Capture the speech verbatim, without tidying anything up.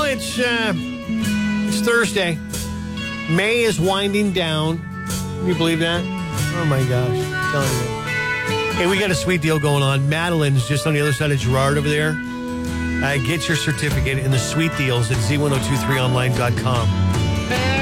it's uh, it's Thursday. May is winding down. Can you believe that? Oh, my gosh. I'm telling you. Hey, we got a sweet deal going on. Madeline's just on the other side of Girard over there. Uh, get your certificate in the sweet deals at z ten twenty-three online dot com.